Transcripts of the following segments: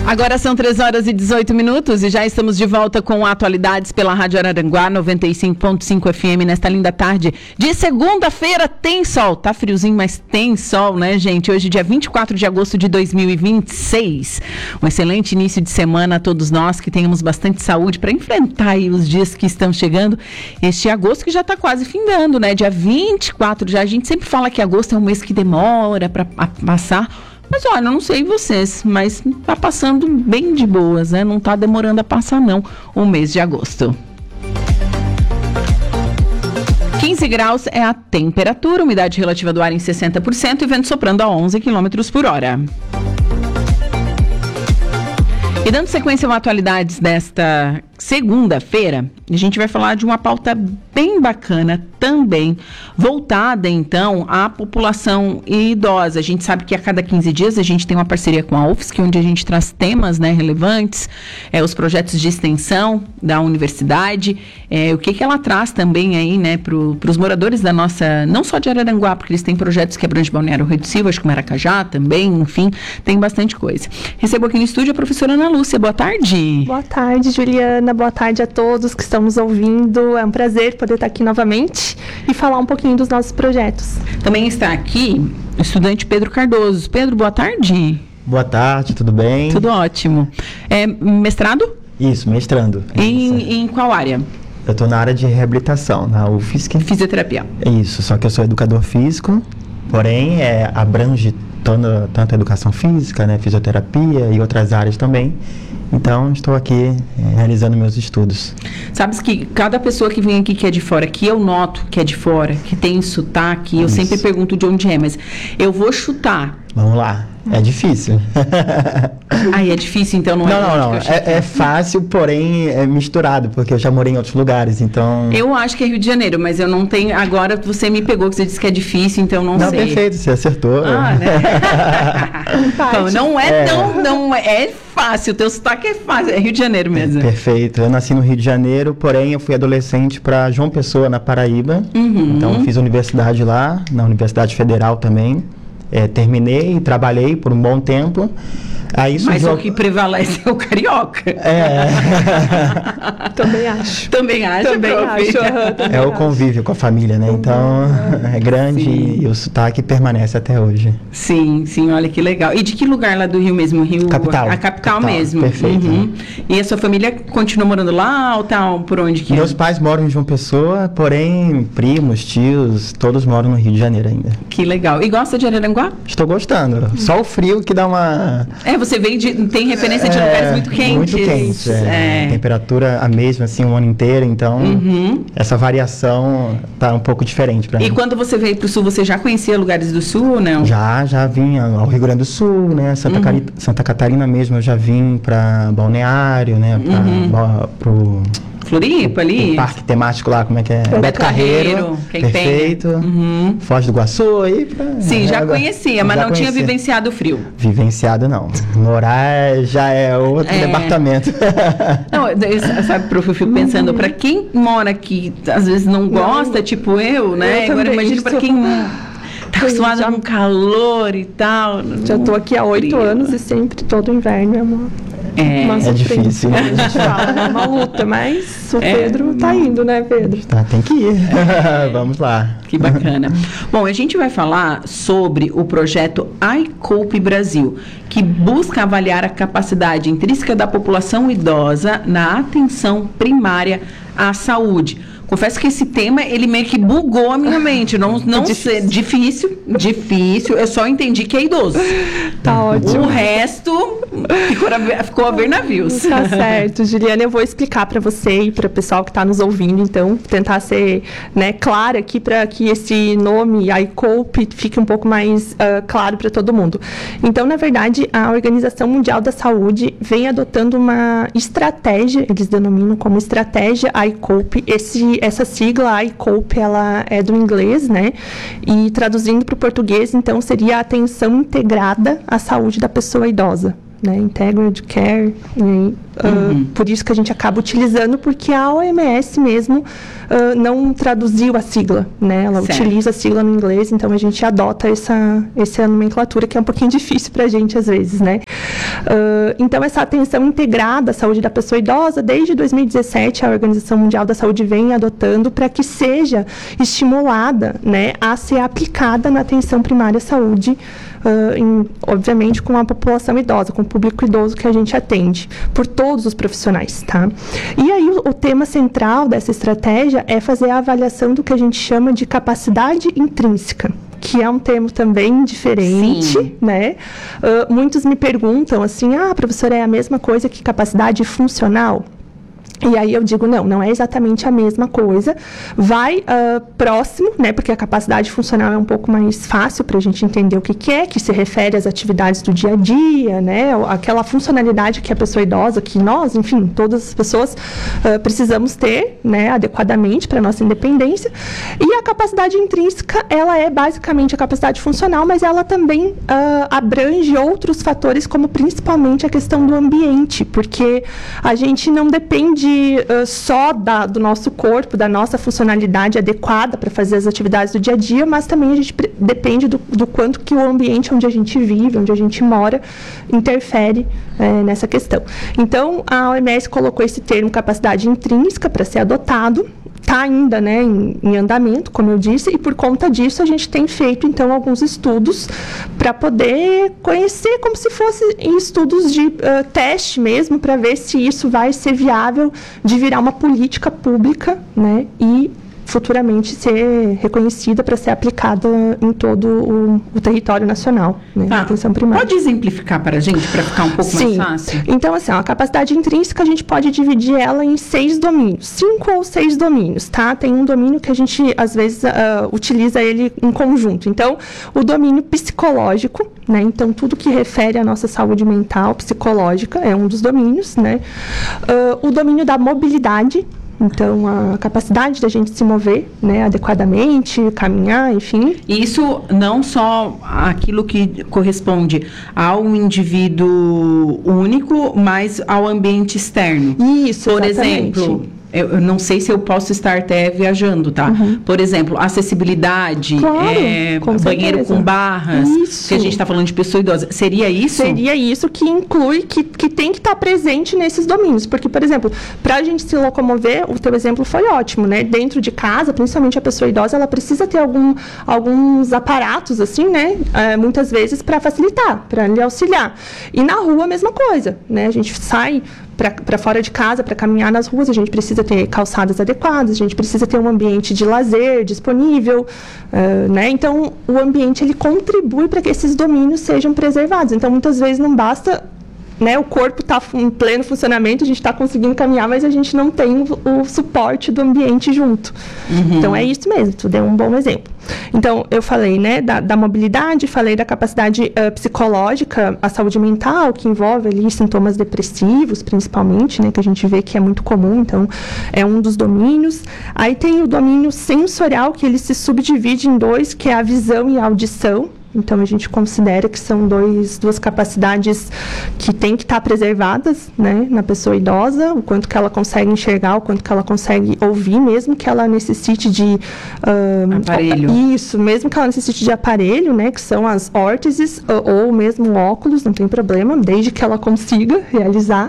Agora são 3h18 e já estamos de volta com Atualidades pela Rádio Araranguá 95.5 FM nesta linda tarde de segunda-feira. Tem sol, tá friozinho, mas tem sol, né, gente? Hoje, dia 24 de agosto de 2026. Um excelente início de semana a todos nós, que tenhamos bastante saúde para enfrentar aí os dias que estão chegando. Este agosto que já está quase findando, né? Dia 24 já. A gente sempre fala que agosto é um mês que demora para passar. Mas olha, eu não sei vocês, mas tá passando bem de boas, né? Não tá demorando a passar não, o mês de agosto. 15 graus é a temperatura, umidade relativa do ar em 60% e vento soprando a 11 km por hora. E dando sequência a atualidades desta segunda-feira, a gente vai falar de uma pauta bem bacana também, voltada então à população idosa. A gente sabe que a cada 15 dias a gente tem uma parceria com a UFSC, onde a gente traz temas, né, relevantes, os projetos de extensão da universidade, o que ela traz também aí, né, para os moradores da nossa, não só de Araranguá, porque eles têm projetos que abrangem Balneário Rio do Silva, acho que Maracajá também, enfim, tem bastante coisa. Recebo aqui no estúdio a professora Ana Lúcia. Boa tarde. Boa tarde, Juliana. Boa tarde a todos que estão nos ouvindo. É um prazer poder estar aqui novamente e falar um pouquinho dos nossos projetos. Também está aqui o estudante Pedro Cardoso. Pedro, boa tarde. Boa tarde, tudo bem? Tudo ótimo. Mestrado? Isso, mestrando. Em qual área? Eu estou na área de reabilitação, na UFSC. Fisioterapia. Isso, só que eu sou educador físico, porém abrange tanto a educação física, né, fisioterapia e outras áreas também. Então, estou aqui realizando meus estudos. Sabes que cada pessoa que vem aqui que é de fora, que eu noto que é de fora, que tem sotaque, eu sempre pergunto de onde é, mas eu vou chutar. Vamos lá. É difícil. Aí é difícil, então não é? Não. É fácil, porém é misturado, porque eu já morei em outros lugares, então... Eu acho que é Rio de Janeiro, mas eu não tenho... Agora você me pegou, que você disse que é difícil, então não sei. Não, perfeito, você acertou. Né? Então, não é fácil, o teu sotaque é fácil, é Rio de Janeiro mesmo. Perfeito. Eu nasci no Rio de Janeiro, porém eu fui adolescente para João Pessoa, na Paraíba. Então fiz universidade lá, na Universidade Federal também. Terminei e trabalhei por um bom tempo. Aí mas o que prevalece é o carioca. Também acho. Também acho. É o convívio com a família, né? Então, é grande. Sim. E o sotaque permanece até hoje. Sim, olha que legal. E de que lugar lá do Rio mesmo? Rio? Capital. A capital mesmo. Perfeito. E a sua família continua morando lá ou tal? Por onde que Meus pais moram em João Pessoa, porém, primos, tios, todos moram no Rio de Janeiro ainda. Que legal. E gosta de Araranguá? Estou gostando. Só o frio que dá uma... Você vem tem referência de lugares muito quentes. Muito quentes. Temperatura a mesma, assim, o ano inteiro. Então, essa variação tá um pouco diferente para mim. E quando você veio pro Sul, você já conhecia lugares do Sul ou não? Já vim ao Rio Grande do Sul, né? Santa Catarina mesmo, eu já vim para Balneário, né? Pro... Floripa ali? O parque temático lá, como é que é? Beto Carreiro. Perfeito. Foz do Iguaçu aí. Sim, já conhecia, mas não tinha vivenciado o frio. Vivenciado não. Morar já é outro departamento. Não, sabe, prof, eu fico pensando, para quem mora aqui, às vezes não gosta, tipo eu, né? Agora imagina para quem tá acostumado com calor e tal. Já tô aqui há 8 anos e sempre, todo inverno é uma... É difícil. A gente fala, é uma luta, mas o Pedro tá indo, né, Pedro? Tem que ir. Vamos lá. Que bacana. Bom, a gente vai falar sobre o projeto iCope Brasil, que busca avaliar a capacidade intrínseca da população idosa na atenção primária à saúde. Confesso que esse tema, ele meio que bugou a minha mente. Não sei, difícil. Eu só entendi que é idoso. Tá ótimo. O resto ficou a ver navios. Tá certo, Juliana. Eu vou explicar para você e para o pessoal que está nos ouvindo, então, tentar ser, né, clara aqui para que esse nome, iCope, fique um pouco mais claro para todo mundo. Então, na verdade, a Organização Mundial da Saúde vem adotando uma estratégia, eles denominam como estratégia iCope. Essa sigla, iCope, ela é do inglês, né? E traduzindo para o português, então, seria a atenção integrada à saúde da pessoa idosa. Né, Integrated Care, por isso que a gente acaba utilizando, porque a OMS mesmo não traduziu a sigla, né, ela utiliza a sigla no inglês, então a gente adota essa nomenclatura que é um pouquinho difícil para a gente às vezes, né. Então, essa atenção integrada à saúde da pessoa idosa, desde 2017, a Organização Mundial da Saúde vem adotando para que seja estimulada, né, a ser aplicada na atenção primária à saúde, obviamente com a população idosa, com o público idoso que a gente atende, por todos os profissionais, tá? E aí o tema central dessa estratégia é fazer a avaliação do que a gente chama de capacidade intrínseca, que é um termo também diferente, sim, né? Muitos me perguntam assim, professora, é a mesma coisa que capacidade funcional? E aí eu digo, não é exatamente a mesma coisa, vai próximo, né, porque a capacidade funcional é um pouco mais fácil para a gente entender o que é, que se refere às atividades do dia a dia, né, aquela funcionalidade que a pessoa idosa, que nós, enfim, todas as pessoas precisamos ter, né, adequadamente para a nossa independência. E a capacidade intrínseca, ela é basicamente a capacidade funcional, mas ela também abrange outros fatores, como principalmente a questão do ambiente, porque a gente não depende só do nosso corpo, da nossa funcionalidade adequada para fazer as atividades do dia a dia, mas também a gente depende do quanto que o ambiente onde a gente vive, onde a gente mora, interfere nessa questão. Então, a OMS colocou esse termo capacidade intrínseca para ser adotado, está ainda, né, em andamento, como eu disse, e por conta disso a gente tem feito, então, alguns estudos para poder conhecer, como se fossem estudos de teste mesmo, para ver se isso vai ser viável de virar uma política pública, né, e futuramente ser reconhecida para ser aplicada em todo o território nacional, né, na atenção primária. Pode exemplificar para a gente, para ficar um pouco mais fácil? Então, assim, a capacidade intrínseca, a gente pode dividir ela em 6 domínios, 5 ou 6 domínios, tá? Tem um domínio que a gente, às vezes, utiliza ele em conjunto. Então, o domínio psicológico, né? Então, tudo que refere à nossa saúde mental, psicológica, é um dos domínios, né? O domínio da mobilidade, então, a capacidade da gente se mover, né, adequadamente, caminhar, enfim. Isso não só aquilo que corresponde ao indivíduo único, mas ao ambiente externo. Isso, por exatamente. Exemplo, eu não sei se eu posso estar até viajando, tá? Uhum. Por exemplo, acessibilidade, claro, banheiro com barras, isso, que a gente está falando de pessoa idosa. Seria isso? Seria isso que inclui, que tem que estar presente nesses domínios. Porque, por exemplo, para a gente se locomover, o teu exemplo foi ótimo, né? Dentro de casa, principalmente a pessoa idosa, ela precisa ter alguns aparatos, assim, né? Muitas vezes para facilitar, para lhe auxiliar. E na rua, a mesma coisa, né? A gente sai para fora de casa, para caminhar nas ruas, a gente precisa ter calçadas adequadas, a gente precisa ter um ambiente de lazer disponível, né? Então, o ambiente, ele contribui para que esses domínios sejam preservados. Então, muitas vezes não basta, né, o corpo está em pleno funcionamento, a gente está conseguindo caminhar, mas a gente não tem o suporte do ambiente junto. Uhum. Então, é isso mesmo, tu deu um bom exemplo. Então, eu falei, né, da mobilidade, falei da capacidade psicológica, a saúde mental, que envolve ali sintomas depressivos, principalmente, né, que a gente vê que é muito comum, então, é um dos domínios. Aí tem o domínio sensorial, que ele se subdivide em 2, que é a visão e a audição. Então, a gente considera que são duas capacidades que têm que estar preservadas, né, na pessoa idosa, o quanto que ela consegue enxergar, o quanto que ela consegue ouvir, mesmo que ela necessite de... aparelho. Isso, mesmo que ela necessite de aparelho, né, que são as órteses, ou mesmo óculos, não tem problema, desde que ela consiga realizar.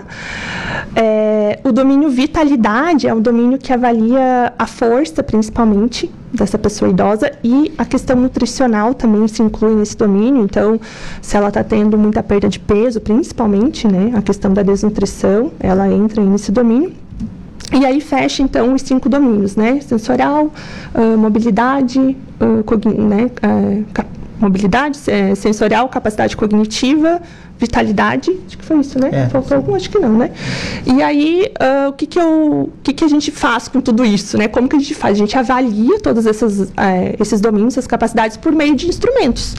O domínio vitalidade é um domínio que avalia a força, principalmente, dessa pessoa idosa, e a questão nutricional também se inclui nesse domínio. Então, se ela está tendo muita perda de peso, principalmente, né, a questão da desnutrição, ela entra nesse domínio. E aí fecha, então, os 5 domínios, né, sensorial, mobilidade, mobilidade sensorial, capacidade cognitiva, vitalidade, acho que foi isso, né? Faltou algum? Acho que não, né? E aí, o que a gente faz com tudo isso, né? Como que a gente faz? A gente avalia todos esses domínios, essas capacidades por meio de instrumentos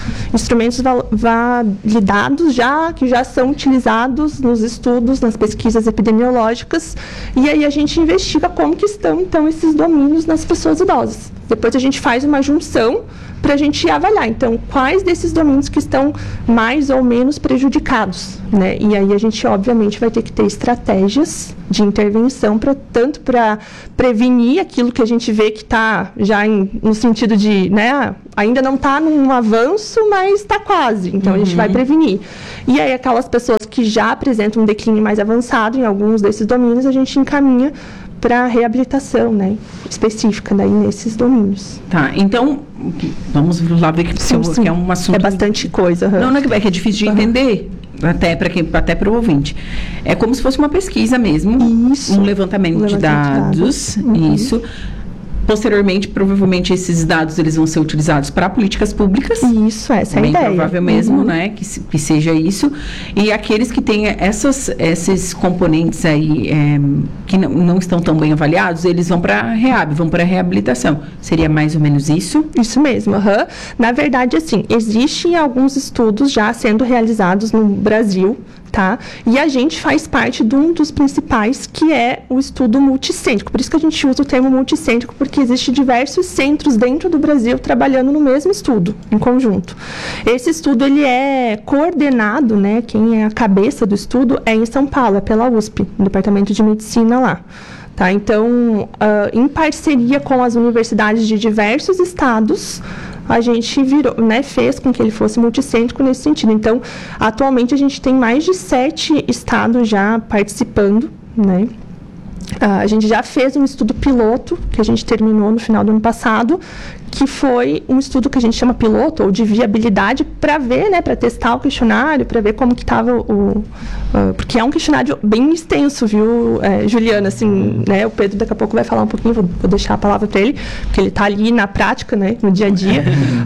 validados que já são utilizados nos estudos, nas pesquisas epidemiológicas, e aí a gente investiga como que estão, então, esses domínios nas pessoas idosas. Depois a gente faz uma junção para a gente avaliar, então, quais desses domínios que estão mais ou menos prejudicados, né? E aí a gente, obviamente, vai ter que ter estratégias de intervenção tanto para prevenir aquilo que a gente vê que está já no sentido de, né, ainda não está num avanço, mas está quase, então a gente vai prevenir. E aí aquelas pessoas que já apresentam um declínio mais avançado em alguns desses domínios, a gente encaminha para reabilitação, né, específica daí nesses domínios. Tá, então, vamos lá ver que é um assunto... É bastante coisa. Não, é que é difícil de entender, até para o ouvinte. É como se fosse uma pesquisa mesmo, um levantamento de dados, isso. Posteriormente, provavelmente, esses dados eles vão ser utilizados para políticas públicas. Isso, essa é a ideia. Bem provável mesmo, né, que seja isso. E aqueles que têm esses componentes aí que não estão tão bem avaliados, eles vão para rehab, vão para reabilitação. Seria mais ou menos isso? Isso mesmo. Na verdade, assim, existem alguns estudos já sendo realizados no Brasil, tá? E a gente faz parte de um dos principais, que é o estudo multicêntrico. Por isso que a gente usa o termo multicêntrico, porque existem diversos centros dentro do Brasil trabalhando no mesmo estudo, em conjunto. Esse estudo, ele é coordenado, né? Quem é a cabeça do estudo é em São Paulo, é pela USP, no Departamento de Medicina lá. Tá? Então, em parceria com as universidades de diversos estados, a gente fez com que ele fosse multicêntrico nesse sentido. Então, atualmente, a gente tem mais de 7 estados já participando, né? A gente já fez um estudo piloto, que a gente terminou no final do ano passado, que foi um estudo que a gente chama piloto, ou de viabilidade, para ver, né, para testar o questionário, para ver como que estava porque é um questionário bem extenso, viu, Juliana, assim, né, o Pedro daqui a pouco vai falar um pouquinho, vou deixar a palavra para ele, porque ele está ali na prática, né, no dia a dia,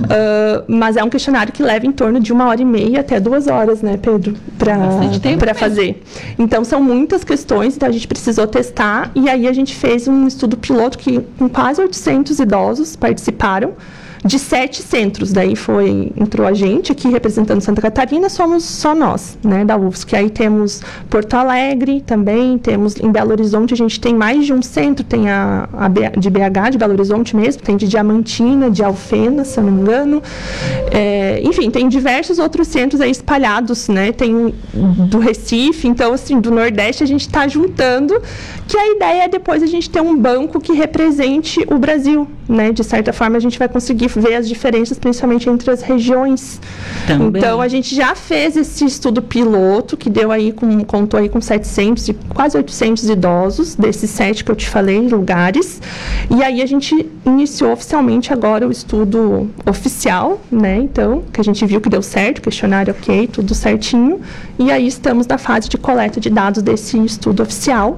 mas é um questionário que leva em torno de 1h30 até 2 horas, né, Pedro, para fazer. Então, são muitas questões, então a gente precisou testar, e aí a gente fez um estudo piloto que com quase 800 idosos participaram, de 7 centros. Daí entrou a gente aqui representando Santa Catarina, somos só nós, né, da UFSC. Aí temos Porto Alegre também, temos em Belo Horizonte, a gente tem mais de um centro, tem de BH, de Belo Horizonte mesmo, tem de Diamantina, de Alfena, se eu não me engano. Enfim, tem diversos outros centros aí espalhados, né, tem do Recife, então, assim, do Nordeste a gente está juntando, que a ideia é depois a gente ter um banco que represente o Brasil, né, de certa forma a gente vai conseguir ver as diferenças, principalmente entre as regiões. Também. Então, a gente já fez esse estudo piloto, que contou aí com 700 e quase 800 idosos, desses 7 que eu te falei, lugares. E aí, a gente iniciou oficialmente agora o estudo oficial, né? Então, que a gente viu que deu certo, questionário ok, tudo certinho. E aí, estamos na fase de coleta de dados desse estudo oficial.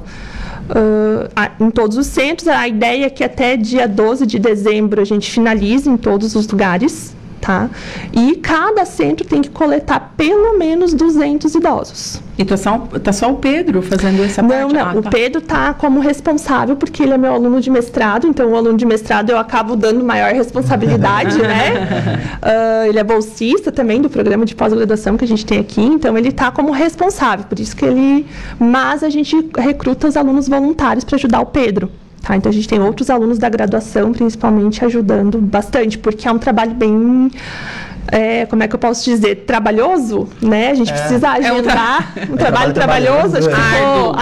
Em todos os centros, a ideia é que até dia 12 de dezembro a gente finalize em todos os lugares, tá? E cada centro tem que coletar pelo menos 200 idosos. E tá só o Pedro fazendo essa parte? Não, o Pedro tá como responsável, porque ele é meu aluno de mestrado, então o aluno de mestrado eu acabo dando maior responsabilidade, né? Ele é bolsista também do programa de pós-graduação que a gente tem aqui, então ele tá como responsável, por isso que mas a gente recruta os alunos voluntários para ajudar o Pedro. Tá, então, a gente tem outros alunos da graduação, principalmente, ajudando bastante, porque é um trabalho bem, como é que eu posso dizer, trabalhoso, né? A gente precisa agendar um trabalho trabalhoso, acho que ficou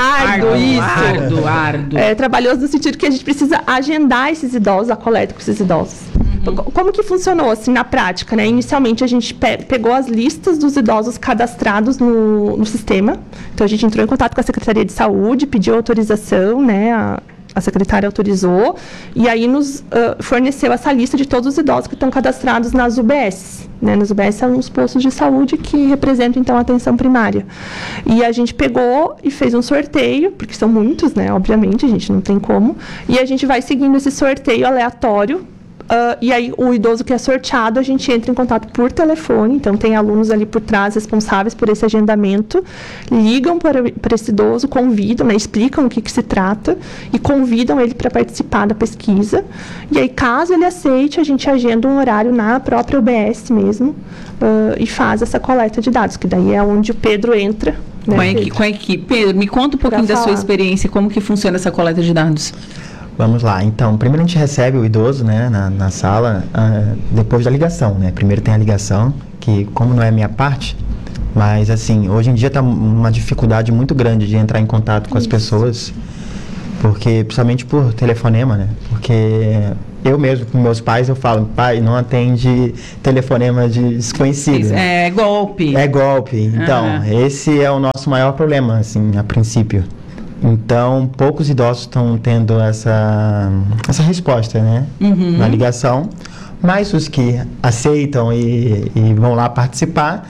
árduo. Trabalhoso no sentido que a gente precisa agendar esses idosos, a coleta com esses idosos. Como que funcionou, assim, na prática, né? Inicialmente, a gente pegou as listas dos idosos cadastrados no sistema. Então, a gente entrou em contato com a Secretaria de Saúde, pediu autorização, né? A secretária autorizou e aí nos forneceu essa lista de todos os idosos que estão cadastrados nas UBS. Né? Nas UBS são os postos de saúde que representam, então, a atenção primária. E a gente pegou e fez um sorteio, porque são muitos, né? Obviamente, a gente não tem como. E a gente vai seguindo esse sorteio aleatório. E aí, o idoso que é sorteado, a gente entra em contato por telefone. Então, tem alunos ali por trás responsáveis por esse agendamento. Ligam para esse idoso, convidam, né, explicam o que se trata e convidam ele para participar da pesquisa. E aí, caso ele aceite, a gente agenda um horário na própria UBS mesmo e faz essa coleta de dados, que daí é onde o Pedro entra. Né, com a equipe. Pedro, me conta um pouquinho da sua experiência, como que funciona essa coleta de dados. Vamos lá. Então, primeiro a gente recebe o idoso, né, na sala, depois da ligação, né? Primeiro tem a ligação, que como não é a minha parte, mas assim, hoje em dia está uma dificuldade muito grande de entrar em contato com as pessoas, porque principalmente por telefonema, né? Porque eu mesmo, com meus pais, eu falo, pai, não atende telefonema de desconhecido. É golpe. É golpe. Então, esse é o nosso maior problema, assim, a princípio. Então, poucos idosos estão tendo essa resposta, né? Na ligação. Mas os que aceitam e vão lá participar,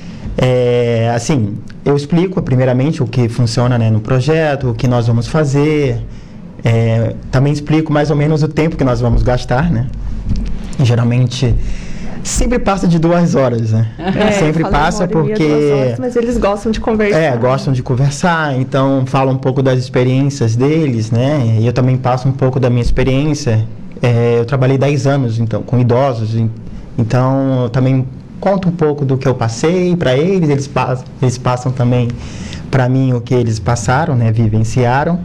assim, eu explico primeiramente o que funciona, né, no projeto, o que nós vamos fazer. Também explico mais ou menos o tempo que nós vamos gastar, né? E, geralmente sempre passa de 2 horas, né? Sempre passa porque... 2 horas, mas eles gostam de conversar. Gostam de conversar, então falam um pouco das experiências deles, né? E eu também passo um pouco da minha experiência. Eu trabalhei 10 anos então, com idosos, então eu também conto um pouco do que eu passei para eles, eles passam também para mim o que eles passaram, né? Vivenciaram.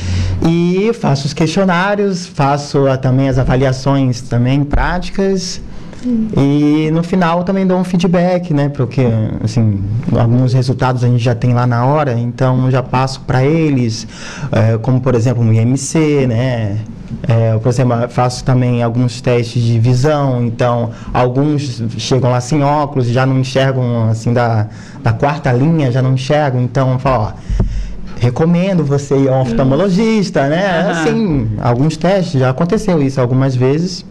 E faço os questionários, faço também as avaliações também práticas. E no final também dou um feedback, né? Porque, assim, alguns resultados a gente já tem lá na hora, então eu já passo para eles, como por exemplo um IMC, né? Por exemplo, faço também alguns testes de visão, então alguns chegam lá sem óculos, já não enxergam, assim, da 4ª linha, já não enxergam, então eu falo, recomendo você ir a um oftalmologista, né? Assim, alguns testes, já aconteceu isso algumas vezes.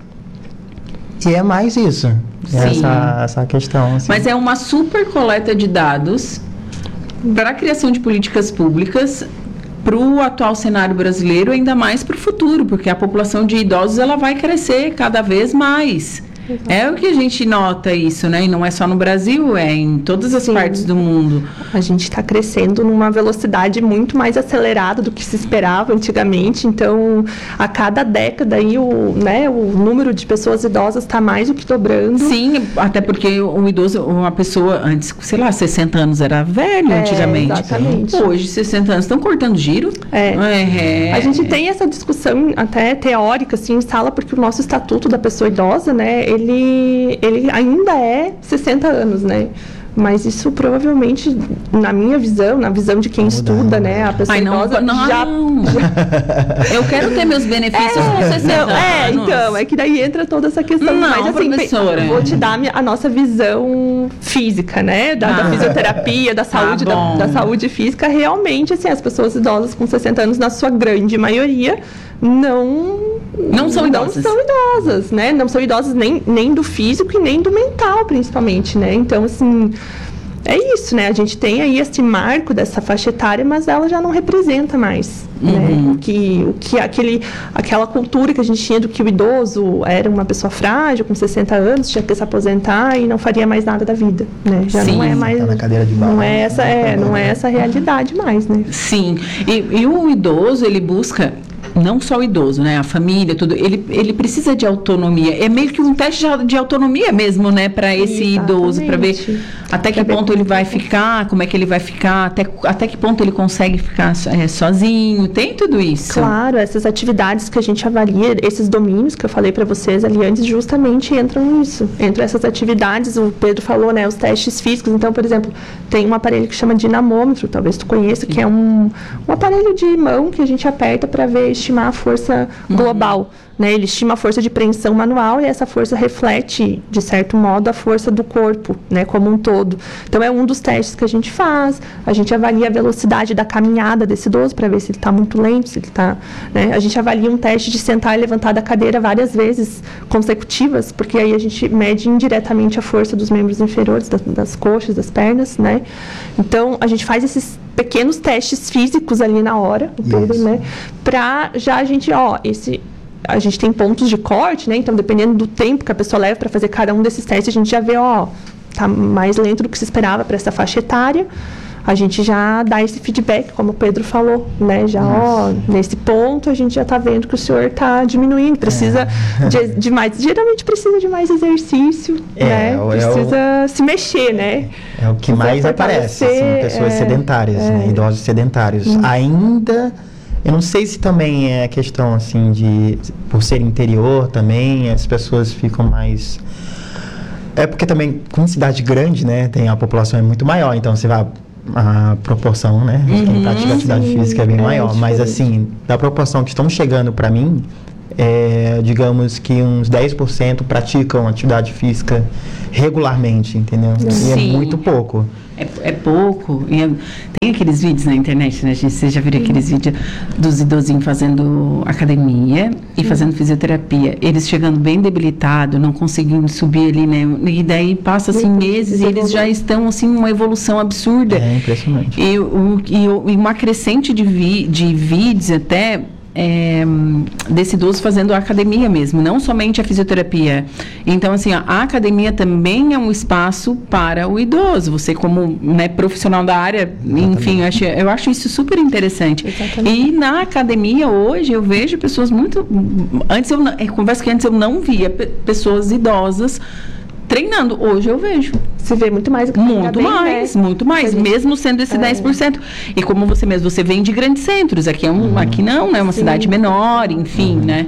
E é mais isso, essa questão. Assim. Mas é uma super coleta de dados para a criação de políticas públicas para o atual cenário brasileiro, ainda mais para o futuro, porque a população de idosos ela vai crescer cada vez mais. É o que a gente nota isso, né? E não é só no Brasil, é em todas as partes do mundo. A gente está crescendo numa velocidade muito mais acelerada do que se esperava antigamente. Então, a cada década aí, o número de pessoas idosas está mais do que dobrando. Sim, até porque o idoso, uma pessoa antes, sei lá, 60 anos era velho antigamente. Exatamente. Hoje, 60 anos estão cortando giro. A gente tem essa discussão até teórica, assim, em sala, porque o nosso estatuto da pessoa idosa, né, ele ainda é 60 anos, né? Mas isso provavelmente, na minha visão, na visão de quem estuda, né? A pessoa idosa já... Eu quero ter meus benefícios com 60 anos. Então, é que daí entra toda essa questão. Mas assim, professora, vou te dar a nossa visão física, né? Da fisioterapia, da saúde, da saúde física. Realmente, assim, as pessoas idosas com 60 anos, na sua grande maioria, não são idosas, né? Não são idosas nem do físico e nem do mental, principalmente, né? Então, assim, é isso, né? A gente tem aí esse marco dessa faixa etária, mas ela já não representa mais, né? Aquela cultura que a gente tinha do que o idoso era uma pessoa frágil, com 60 anos, tinha que se aposentar e não faria mais nada da vida, né? Já não é mais... Tá na cadeira de balanço. Não é essa a realidade mais, né? Sim. E o idoso, ele busca... Não só o idoso, né? A família, tudo. Ele precisa de autonomia. É meio que um teste de autonomia mesmo, né? Para esse idoso, para ver até que ponto ele vai ficar, como é que ele vai ficar, até que ponto ele consegue ficar sozinho. Tem tudo isso. Claro, essas atividades que a gente avalia, esses domínios que eu falei para vocês ali antes, justamente entram nisso. Entre essas atividades, o Pedro falou, né? Os testes físicos. Então, por exemplo, tem um aparelho que chama dinamômetro, talvez tu conheça, que é um aparelho de mão que a gente aperta para ver, estimar a força global, né? Ele estima a força de preensão manual e essa força reflete, de certo modo, a força do corpo, né, como um todo. Então, é um dos testes que a gente faz. A gente avalia a velocidade da caminhada desse idoso para ver se ele está muito lento, se ele está... né? A gente avalia um teste de sentar e levantar da cadeira várias vezes consecutivas, porque aí a gente mede indiretamente a força dos membros inferiores, das coxas, das pernas, né? Então, a gente faz esses pequenos testes físicos ali na hora, né? Para já a gente, a gente tem pontos de corte, né? Então, dependendo do tempo que a pessoa leva para fazer cada um desses testes, a gente já vê, tá mais lento do que se esperava para essa faixa etária. A gente já dá esse feedback, como o Pedro falou, né? Já, nesse ponto, a gente já está vendo que o senhor está diminuindo, precisa de mais, geralmente precisa de mais exercício, né? Precisa se mexer, né? É o que mais aparece, assim, pessoas sedentárias, né? Idosos sedentários. Ainda Eu não sei se também é questão, assim, por ser interior também, as pessoas ficam mais... É porque também, com cidade grande, né, a população é muito maior, então você vai... A proporção, né, de quem pratica atividade física é bem maior. Mas, assim, da proporção que estão chegando para mim, digamos que uns 10% praticam atividade física regularmente, entendeu? Sim. E é muito pouco. É pouco. Tem aqueles vídeos na internet, né, gente? Vocês já viram aqueles vídeos dos idosinhos fazendo academia e fazendo fisioterapia. Eles chegando bem debilitados, não conseguindo subir ali, né? E daí passa, assim, meses e eles já estão, assim, uma evolução absurda. É impressionante. E uma crescente de vídeos até... desse idoso fazendo a academia mesmo, não somente a fisioterapia. Então, assim, a academia também é um espaço para o idoso. Você, como, né, profissional da área, enfim, eu acho isso super interessante. Exatamente. E na academia, hoje, eu vejo pessoas muito... Conversa que antes eu não via pessoas idosas treinando. Hoje eu vejo. Se vê muito mais. Muito mais, mesmo sendo esse 10%. E como você vem de grandes centros, aqui aqui não, né? Uma cidade menor, enfim, né?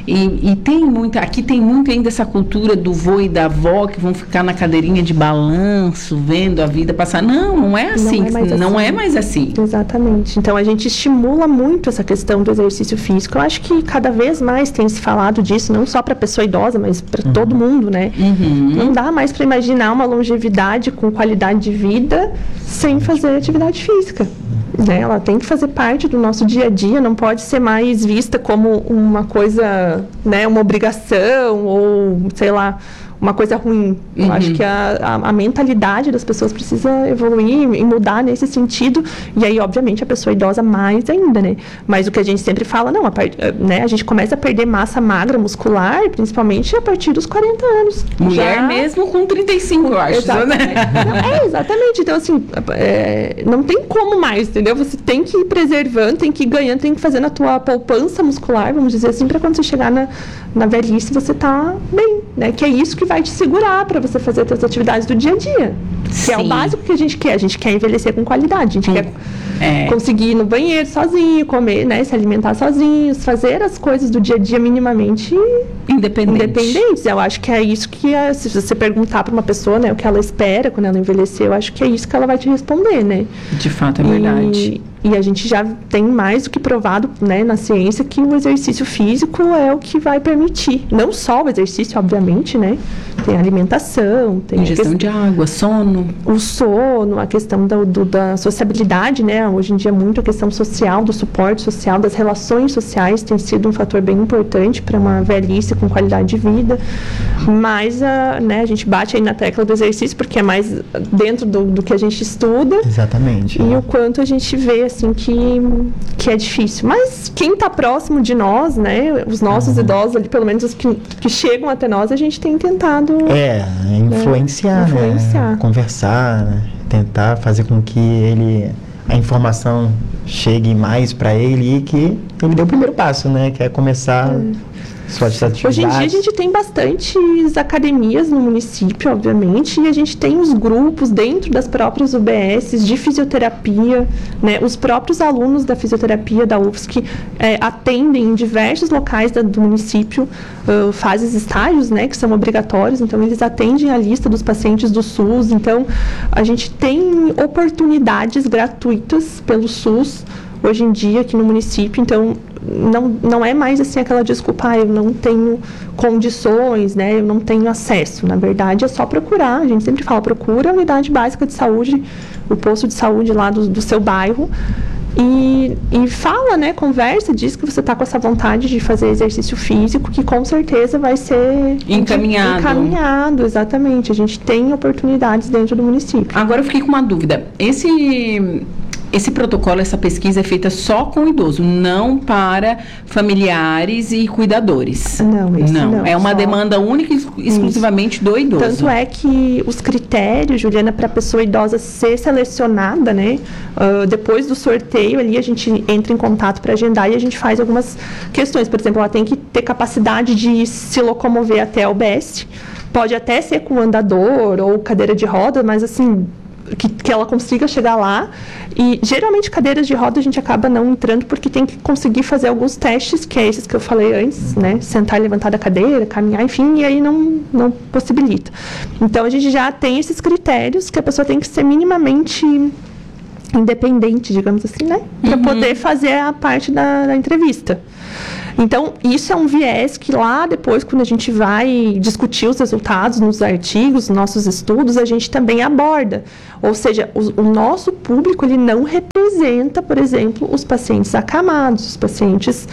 E tem muito, aqui tem muito ainda essa cultura do vô e da avó que vão ficar na cadeirinha de balanço, vendo a vida passar. Não é assim. Não é mais assim. Exatamente. Então a gente estimula muito essa questão do exercício físico. Eu acho que cada vez mais tem se falado disso, não só para pessoa idosa, mas para todo mundo, né? Não dá mais para imaginar uma longevidade com qualidade de vida sem fazer atividade física. Né? Ela tem que fazer parte do nosso dia a dia, não pode ser mais vista como uma coisa, né, uma obrigação ou, sei lá, uma coisa ruim. Eu acho que a mentalidade das pessoas precisa evoluir e mudar nesse sentido. E aí, obviamente, a pessoa idosa mais ainda, né? Mas o que a gente sempre fala, não, né, a gente começa a perder massa magra muscular, principalmente a partir dos 40 anos. Mulher mesmo com 35, eu acho. Exatamente. Né? Exatamente. Então, assim, não tem como mais, entendeu? Você tem que ir preservando, tem que ir ganhando, tem que fazer na tua poupança muscular, vamos dizer assim, para quando você chegar na velhice, você tá bem, né? Que é isso que vai te segurar para você fazer as suas atividades do dia a dia. Que é o básico que a gente quer. A gente quer envelhecer com qualidade. A gente quer conseguir ir no banheiro sozinho, comer, né? Se alimentar sozinhos, fazer as coisas do dia a dia minimamente independentes. Eu acho que é isso que se você perguntar para uma pessoa, né, o que ela espera quando ela envelhecer, eu acho que é isso que ela vai te responder, né? De fato, é verdade. E a gente já tem mais do que provado, né, na ciência que o exercício físico é o que vai permitir. Não só o exercício, obviamente, né? Tem alimentação, tem ingestão de água, sono. O sono, a questão da sociabilidade, né? Hoje em dia, muito a questão social, do suporte social, das relações sociais tem sido um fator bem importante para uma velhice com qualidade de vida. Mas, né, a gente bate aí na tecla do exercício, porque é mais dentro do que a gente estuda. Exatamente. E o quanto a gente vê, assim, que é difícil. Mas quem está próximo de nós, né, os nossos idosos ali, pelo menos os que chegam até nós, a gente tem tentado... influenciar. Né? Conversar, né? Tentar fazer com que a informação chegue mais para ele e que ele dê o primeiro passo, né, que é começar... Hoje em dia a gente tem bastantes academias no município, obviamente, e a gente tem os grupos dentro das próprias UBSs de fisioterapia, né? Os próprios alunos da fisioterapia da UFSC atendem em diversos locais do município, fazem estágios, né, que são obrigatórios, então eles atendem a lista dos pacientes do SUS. Então a gente tem oportunidades gratuitas pelo SUS hoje em dia aqui no município, então não é mais assim aquela desculpa, eu não tenho condições, né, eu não tenho acesso. Na verdade, é só procurar, a gente sempre fala, procura a unidade básica de saúde, o posto de saúde lá do seu bairro e fala, né, conversa, diz que você está com essa vontade de fazer exercício físico, que com certeza vai ser encaminhado, exatamente. A gente tem oportunidades dentro do município. Agora eu fiquei com uma dúvida. Esse protocolo, essa pesquisa é feita só com o idoso, não para familiares e cuidadores. Não. É uma demanda única e exclusivamente do idoso. Tanto é que os critérios, Juliana, para a pessoa idosa ser selecionada, né? Depois do sorteio ali, a gente entra em contato para agendar e a gente faz algumas questões. Por exemplo, ela tem que ter capacidade de se locomover até a UBS. Pode até ser com andador ou cadeira de roda, mas assim... que ela consiga chegar lá. E geralmente cadeiras de roda a gente acaba não entrando porque tem que conseguir fazer alguns testes, que é esses que eu falei antes, né? Sentar e levantar da cadeira, caminhar, enfim, e aí não possibilita. Então a gente já tem esses critérios que a pessoa tem que ser minimamente independente, digamos assim, né? Para poder fazer a parte da entrevista. Então, isso é um viés que lá depois, quando a gente vai discutir os resultados nos artigos, nos nossos estudos, a gente também aborda. Ou seja, o nosso público, ele não representa, por exemplo, os pacientes acamados, os pacientes,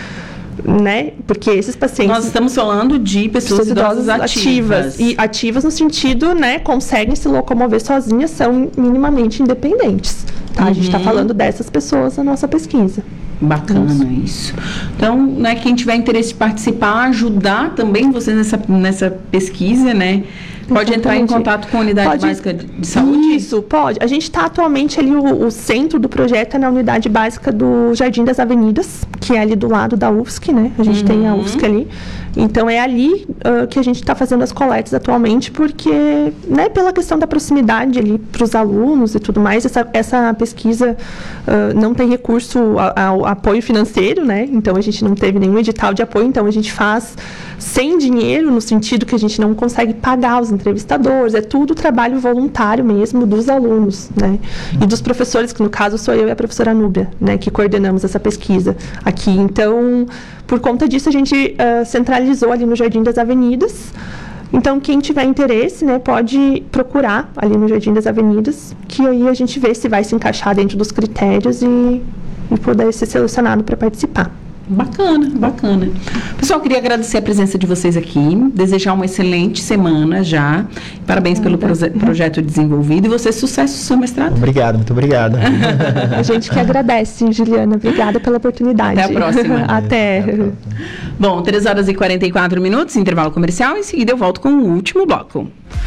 né? Porque esses pacientes... Nós estamos falando de pessoas idosas ativas. E ativas no sentido, né? Conseguem se locomover sozinhas, são minimamente independentes. Tá? A gente está falando dessas pessoas na nossa pesquisa. Bacana isso. Então, né, quem tiver interesse de participar, ajudar também vocês nessa pesquisa, né? Pode entrar em contato com a Unidade Básica de Saúde? Isso, pode. A gente está atualmente ali, o centro do projeto é na Unidade Básica do Jardim das Avenidas, que é ali do lado da UFSC, né? A gente tem a UFSC ali. Então, é ali que a gente está fazendo as coletas atualmente, porque, né, pela questão da proximidade ali para os alunos e tudo mais, essa pesquisa não tem recurso ao apoio financeiro, né? Então, a gente não teve nenhum edital de apoio, então a gente faz sem dinheiro, no sentido que a gente não consegue pagar os entrevistadores, é tudo trabalho voluntário mesmo dos alunos, né? E dos professores, que no caso sou eu e a professora Núbia, né, que coordenamos essa pesquisa aqui. Então, por conta disso, a gente centralizou ali no Jardim das Avenidas. Então, quem tiver interesse, né, pode procurar ali no Jardim das Avenidas, que aí a gente vê se vai se encaixar dentro dos critérios e poder ser selecionado para participar. Bacana, bacana. Pessoal, queria agradecer a presença de vocês aqui, desejar uma excelente semana já. Parabéns pelo projeto desenvolvido e você, sucesso no seu mestrado. Obrigado, muito obrigado. A gente que agradece, Juliana. Obrigada pela oportunidade. Até a próxima. Até. Bom, 3h44, intervalo comercial. Em seguida eu volto com o último bloco.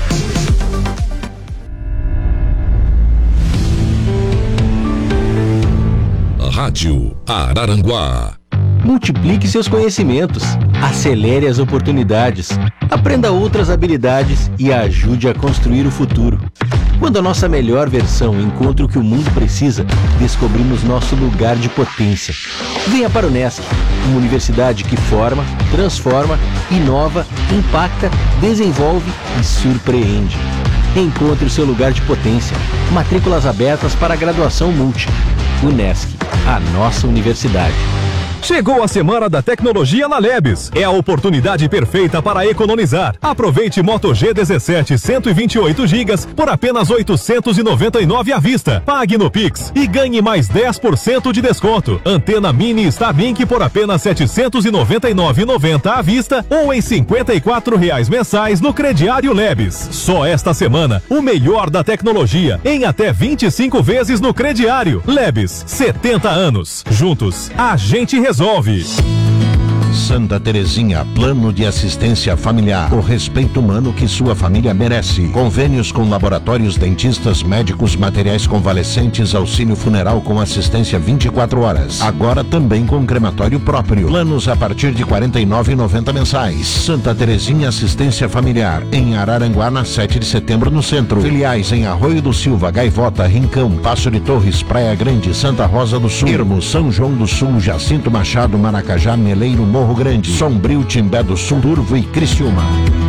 Rádio Araranguá. Multiplique seus conhecimentos, acelere as oportunidades, aprenda outras habilidades e ajude a construir o futuro. Quando a nossa melhor versão encontra o que o mundo precisa, descobrimos nosso lugar de potência. Venha para o Unesc, uma universidade que forma, transforma, inova, impacta, desenvolve e surpreende. Encontre o seu lugar de potência. Matrículas abertas para a graduação multi. Unesc, a nossa universidade. Chegou a Semana da Tecnologia na Lebes. É a oportunidade perfeita para economizar. Aproveite Moto G17 128 GB por apenas R$ 899 à vista. Pague no Pix e ganhe mais 10% de desconto. Antena Mini Starlink por apenas R$ 799,90 à vista ou em R$ 54 mensais no crediário Lebes. Só esta semana, o melhor da tecnologia em até 25 vezes no crediário. Lebes, 70 anos. Juntos, a gente resolve. Santa Terezinha, plano de assistência familiar. O respeito humano que sua família merece. Convênios com laboratórios, dentistas, médicos, materiais convalescentes, auxílio funeral com assistência 24 horas. Agora também com crematório próprio. Planos a partir de R$ 49,90 mensais. Santa Terezinha Assistência Familiar. Em Araranguá, na 7 de setembro, no centro. Filiais em Arroio do Silva, Gaivota, Rincão, Passo de Torres, Praia Grande, Santa Rosa do Sul, Ermo, São João do Sul, Jacinto Machado, Maracajá, Meleiro, Morro Grande, Sombrio, Timbé do Sul, Turvo e Criciúma.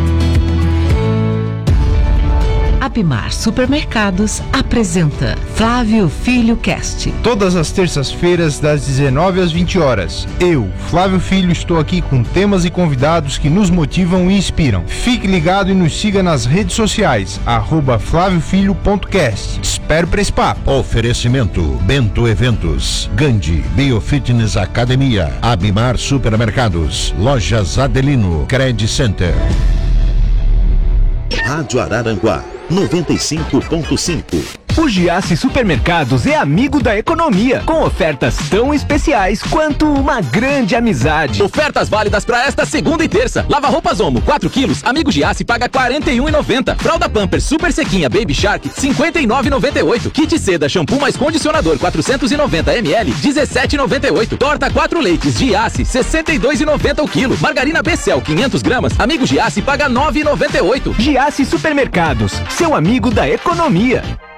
Abimar Supermercados apresenta Flávio Filho Cast. Todas as terças-feiras, das 19 às 20 horas. Eu, Flávio Filho, estou aqui com temas e convidados que nos motivam e inspiram. Fique ligado e nos siga nas redes sociais, @flaviofilho.cast. Espero para esse papo. Oferecimento: Bento Eventos, Gandhi, Biofitness Academia, Abimar Supermercados, Lojas Adelino, Cred Center. Rádio Araranguá 95.5. O Giasse Supermercados é amigo da economia, com ofertas tão especiais quanto uma grande amizade. Ofertas válidas para esta segunda e terça. Lava-roupas Omo, 4 quilos, amigo Giasse paga R$ 41,90. Fralda Pampers Super Sequinha Baby Shark, R$ 59,98. Kit Seda Shampoo mais Condicionador, 490 ml, R$ 17,98. Torta 4 leites Giasse, R$ 62,90 o quilo. Margarina Becel, 500 gramas, amigo Giasse paga R$ 9,98. Giasse Supermercados, seu amigo da economia.